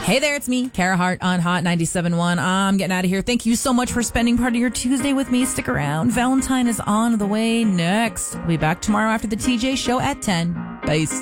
Hey there, it's me, Kara Hart on Hot 97.1. I'm getting out of here. Thank you so much for spending part of your Tuesday with me. Stick around. Valentine is on the way next. We'll be back tomorrow after the TJ show at 10. Bye.